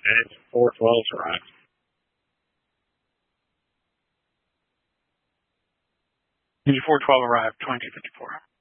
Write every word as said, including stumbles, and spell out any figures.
Okay, four twelve's arrived. Unit four twelve arrived, twenty-two fifty-four.